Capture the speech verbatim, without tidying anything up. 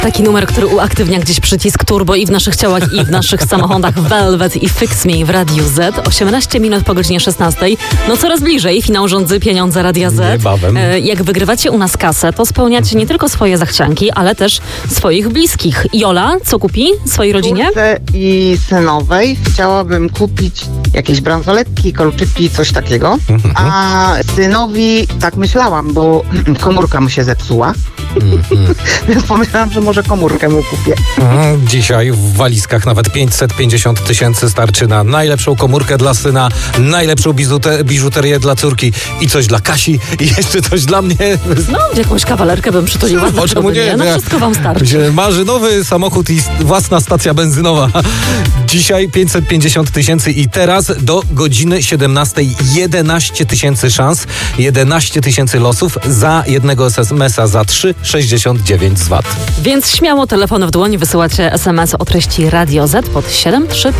Taki numer, który uaktywnia gdzieś przycisk turbo i w naszych ciałach, i w naszych samochodach. Velvet i Fix Me w Radiu Z. osiemnaście minut po godzinie szesnastej. No coraz bliżej finał Rządzy Pieniądze Radia Z. Niebawem. E, jak wygrywacie u nas kasę, to spełniacie nie tylko swoje zachcianki, ale też swoich bliskich. Jola, co kupi swojej rodzinie? Córce i synowej chciałabym kupić jakieś bransoletki, kolczyki, coś takiego. A synowi tak myślałam, bo komórka mu się zepsuła. Więc pomyślałam, że może komórkę mu kupię. Mm, Dzisiaj w walizkach nawet pięćset pięćdziesiąt tysięcy starczy na najlepszą komórkę dla syna, najlepszą bizute- biżuterię dla córki i coś dla Kasi i jeszcze coś dla mnie. No, jakąś kawalerkę bym przytuliła. O czemu nie? No Ja- wszystko wam starczy. Się marzy nowy samochód i s- własna stacja benzynowa. Dzisiaj pięćset pięćdziesiąt tysięcy i teraz do godziny siedemnastej jedenaście tysięcy szans, jedenaście tysięcy losów za jednego es em es a za trzy sześćdziesiąt dziewięć z V A T. Więc śmiało telefon w dłoni wysyłacie es em es o treści Radio Z pod siedem trzy